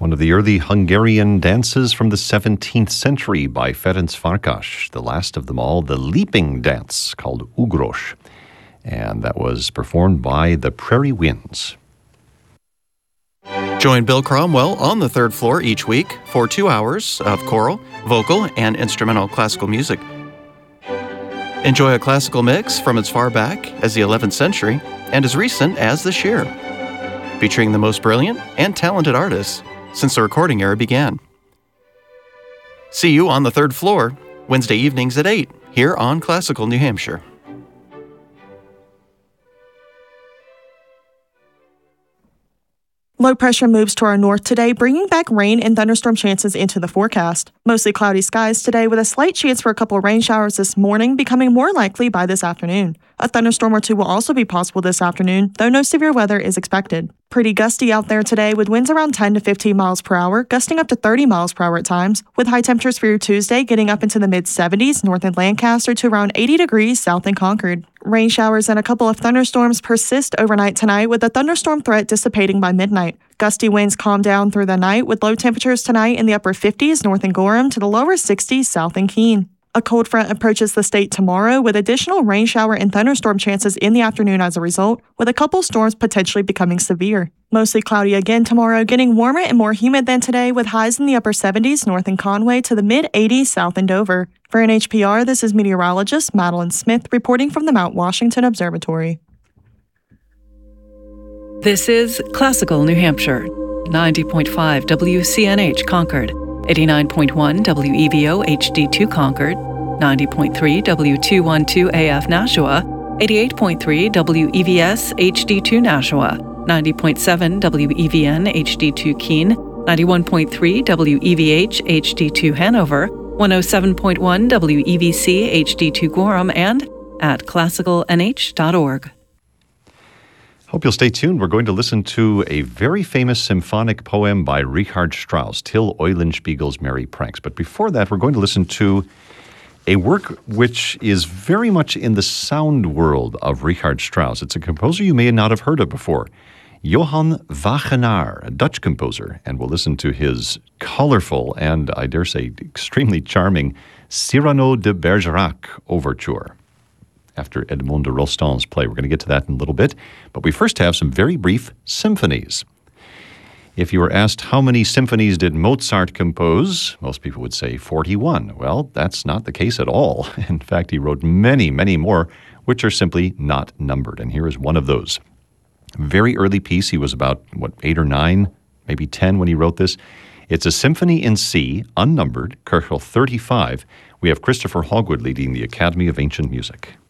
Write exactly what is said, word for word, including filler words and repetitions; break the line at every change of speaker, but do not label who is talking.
One of the early Hungarian dances from the seventeenth century by Ferenc Farkas, the last of them all, the leaping dance called Ugros. And that was performed by the Prairie Winds.
Join Bill Cromwell on the third floor each week for two hours of choral, vocal, and instrumental classical music. Enjoy a classical mix from as far back as the eleventh century and as recent as this year, featuring the most brilliant and talented artists since the recording era began. See you on the third floor, Wednesday evenings at eight, here on Classical New Hampshire.
Low pressure moves to our north today, bringing back rain and thunderstorm chances into the forecast. Mostly cloudy skies today with a slight chance for a couple of rain showers this morning, becoming more likely by this afternoon. A thunderstorm or two will also be possible this afternoon, though no severe weather is expected. Pretty gusty out there today with winds around ten to fifteen miles per hour, gusting up to thirty miles per hour at times, with high temperatures for your Tuesday getting up into the mid seventies north in Lancaster to around eighty degrees south in Concord. Rain showers and a couple of thunderstorms persist overnight tonight, with the thunderstorm threat dissipating by midnight. Gusty winds calm down through the night, with low temperatures tonight in the upper fifties north in Gorham to the lower sixties south in Keene. A cold front approaches the state tomorrow with additional rain shower and thunderstorm chances in the afternoon as a result, with a couple storms potentially becoming severe. Mostly cloudy again tomorrow, getting warmer and more humid than today with highs in the upper seventies north in Conway to the mid eighties south in Dover. For N H P R, this is meteorologist Madeline Smith reporting from the Mount Washington Observatory.
This is Classical New Hampshire, ninety point five W C N H Concord, eighty-nine point one W E V O H D two Concord, ninety point three W two twelve A F Nashua, eighty-eight point three W E V S H D two Nashua, ninety point seven W E V N H D two Keene, ninety-one point three W E V H H D two Hanover, one oh seven point one W E V C H D two Gorham, and at classical N H dot org.
Hope you'll stay tuned. We're going to listen to a very famous symphonic poem by Richard Strauss, Till Eulenspiegel's Merry Pranks. But before that, we're going to listen to a work which is very much in the sound world of Richard Strauss. It's a composer you may not have heard of before, Johann Wagenaar, a Dutch composer. And we'll listen to his colorful and, I dare say, extremely charming Cyrano de Bergerac overture after Edmond de Rostand's play. We're going to get to that in a little bit, but we first have some very brief symphonies. If you were asked how many symphonies did Mozart compose, most people would say forty-one. Well, that's not the case at all. In fact, he wrote many, many more, which are simply not numbered, and here is one of those. Very early piece. He was about, what, eight or nine, maybe ten when he wrote this. It's a symphony in C, unnumbered, Köchel thirty-five. We have Christopher Hogwood leading the Academy of Ancient Music.